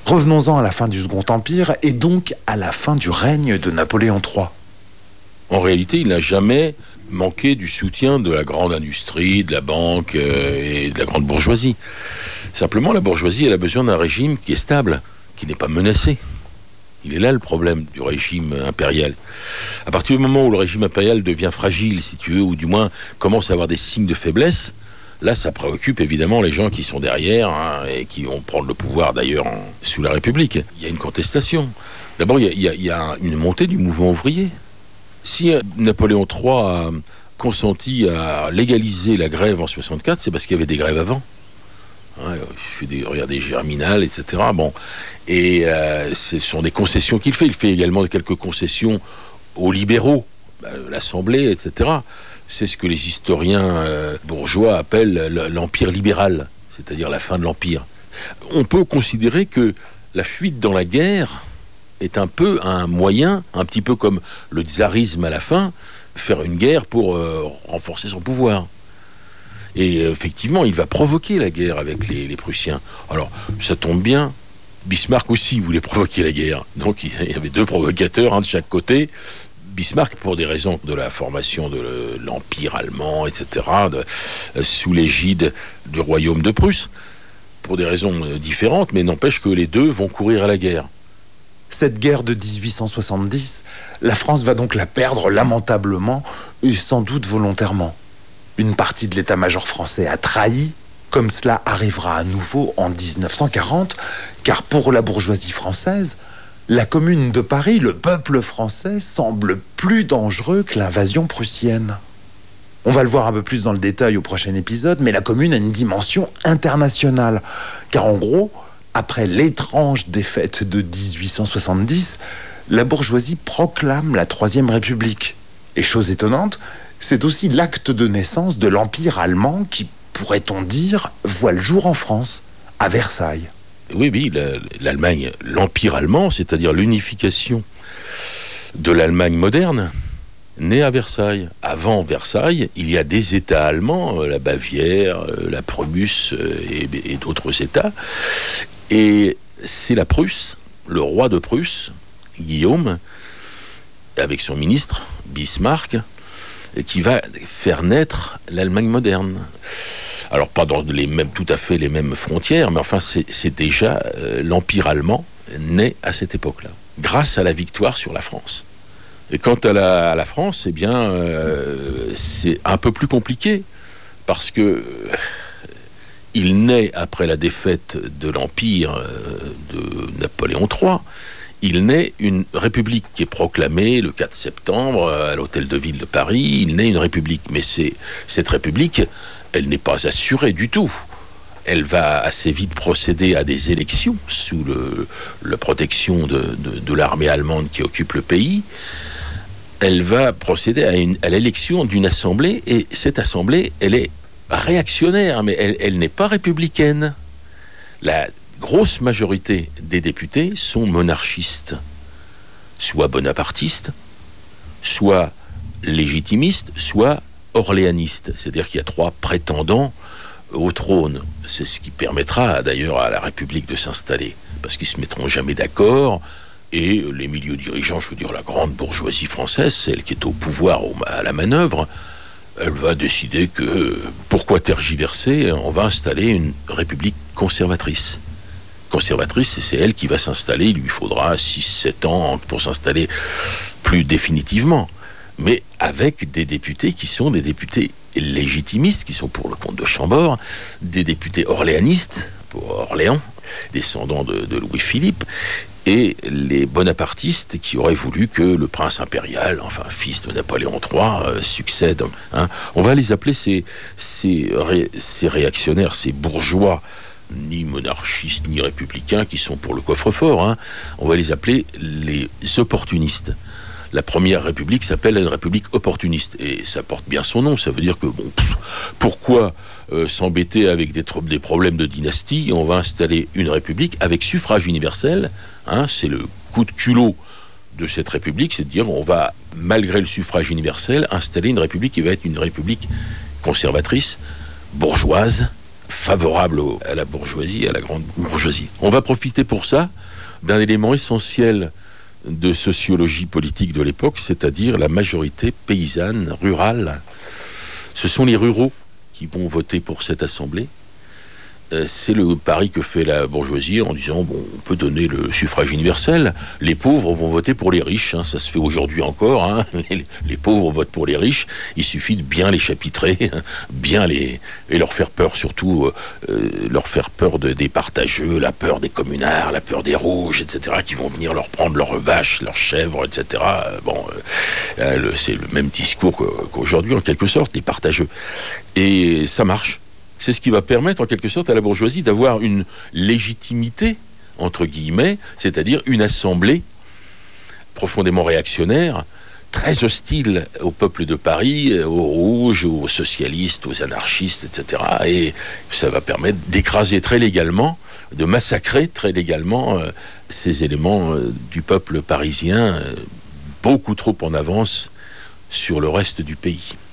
Revenons-en à la fin du Second Empire et donc à la fin du règne de Napoléon III. En réalité, il n'a jamais manqué du soutien de la grande industrie, de la banque et de la grande bourgeoisie. Simplement, la bourgeoisie, elle a besoin d'un régime qui est stable, qui n'est pas menacé. Il est là le problème du régime impérial. À partir du moment où le régime impérial devient fragile, si tu veux, ou du moins commence à avoir des signes de faiblesse, là, ça préoccupe évidemment les gens qui sont derrière et qui vont prendre le pouvoir d'ailleurs sous la République. Il y a une contestation. D'abord, il y a une montée du mouvement ouvrier. Si Napoléon III a consenti à légaliser la grève en 64, c'est parce qu'il y avait des grèves avant. Regardez Germinal, etc. Bon. Et ce sont des concessions qu'il fait. Il fait également quelques concessions aux libéraux, l'Assemblée, etc. C'est ce que les historiens bourgeois appellent l'empire libéral, c'est-à-dire la fin de l'empire. On peut considérer que la fuite dans la guerre est un peu un moyen, un petit peu comme le tsarisme à la fin, faire une guerre pour renforcer son pouvoir. Et effectivement, il va provoquer la guerre avec les Prussiens. Alors, ça tombe bien, Bismarck aussi voulait provoquer la guerre. Donc, il y avait deux provocateurs, un de chaque côté. Bismarck, pour des raisons de la formation de l'Empire allemand, etc., sous l'égide du royaume de Prusse, pour des raisons différentes, mais n'empêche que les deux vont courir à la guerre. Cette guerre de 1870, la France va donc la perdre lamentablement et sans doute volontairement. Une partie de l'état-major français a trahi, comme cela arrivera à nouveau en 1940, car pour la bourgeoisie française, la Commune de Paris, le peuple français, semble plus dangereux que l'invasion prussienne. On va le voir un peu plus dans le détail au prochain épisode, mais la Commune a une dimension internationale, car en gros, après l'étrange défaite de 1870, la bourgeoisie proclame la Troisième République. Et chose étonnante, c'est aussi l'acte de naissance de l'Empire allemand qui, pourrait-on dire, voit le jour en France, à Versailles. Oui, l'Allemagne, l'Empire allemand, c'est-à-dire l'unification de l'Allemagne moderne, naît à Versailles. Avant Versailles, il y a des États allemands, la Bavière, la Prusse et d'autres États. Et c'est la Prusse, le roi de Prusse, Guillaume, avec son ministre, Bismarck, qui va faire naître l'Allemagne moderne. Alors pas dans tout à fait les mêmes frontières, mais enfin c'est déjà l'Empire allemand né à cette époque-là, grâce à la victoire sur la France. Et quant à la France, eh bien, c'est un peu plus compliqué, parce que il naît après la défaite de l'Empire de Napoléon III. Il naît une république qui est proclamée le 4 septembre à l'hôtel de ville de Paris. Il naît une république, mais cette république, elle n'est pas assurée du tout. Elle va assez vite procéder à des élections sous la protection de l'armée allemande qui occupe le pays. Elle va procéder à l'élection d'une assemblée, et cette assemblée, elle est réactionnaire, mais elle n'est pas républicaine. La grosse majorité des députés sont monarchistes, soit bonapartistes, soit légitimistes, soit orléanistes. C'est-à-dire qu'il y a 3 prétendants au trône. C'est ce qui permettra d'ailleurs à la République de s'installer, parce qu'ils ne se mettront jamais d'accord. Et les milieux dirigeants, je veux dire la grande bourgeoisie française, celle qui est au pouvoir, à la manœuvre, elle va décider que, pourquoi tergiverser, on va installer une république conservatrice. Conservatrice, c'est elle qui va s'installer, il lui faudra 6-7 ans pour s'installer plus définitivement. Mais avec des députés qui sont des députés légitimistes, qui sont pour le comte de Chambord, des députés orléanistes, pour Orléans, descendants de Louis-Philippe, et les bonapartistes qui auraient voulu que le prince impérial, enfin fils de Napoléon III, succède. On va les appeler ces réactionnaires, ces bourgeois, ni monarchistes ni républicains, qui sont pour le coffre-fort. On va les appeler les opportunistes. La première république s'appelle une république opportuniste, et ça porte bien son nom. Ça veut dire que, pourquoi s'embêter avec des problèmes de dynastie? On va installer une république avec suffrage universel. C'est le coup de culot de cette république, c'est de dire on va, malgré le suffrage universel, installer une république qui va être une république conservatrice, bourgeoise, favorable à la bourgeoisie, à la grande bourgeoisie. On va profiter pour ça d'un élément essentiel de sociologie politique de l'époque, c'est-à-dire la majorité paysanne, rurale. Ce sont les ruraux qui vont voter pour cette assemblée. C'est le pari que fait la bourgeoisie en disant bon, on peut donner le suffrage universel, les pauvres vont voter pour les riches, hein, ça se fait aujourd'hui encore, hein, les pauvres votent pour les riches, il suffit de bien les chapitrer, et leur faire peur surtout, leur faire peur des partageux, la peur des communards, la peur des rouges, etc., qui vont venir leur prendre leurs vaches, leurs chèvres, etc. C'est le même discours qu'aujourd'hui en quelque sorte, les partageux. Et ça marche. C'est ce qui va permettre en quelque sorte à la bourgeoisie d'avoir une légitimité, entre guillemets, c'est-à-dire une assemblée profondément réactionnaire, très hostile au peuple de Paris, aux rouges, aux socialistes, aux anarchistes, etc. Et ça va permettre d'écraser très légalement, de massacrer très légalement ces éléments du peuple parisien, beaucoup trop en avance sur le reste du pays.